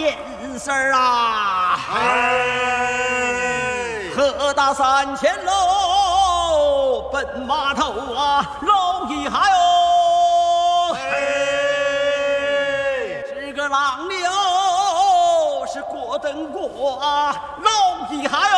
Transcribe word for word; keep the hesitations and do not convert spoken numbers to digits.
件事儿啊！ 哎， 喝大三千喽，奔码头啊，捞一下哟！ 哎， 这个浪流是过灯过啊，捞一下哟！